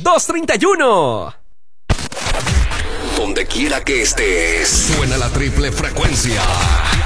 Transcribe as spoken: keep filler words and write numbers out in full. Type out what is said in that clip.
dos treinta y uno. Donde quiera que estés, suena la triple frecuencia.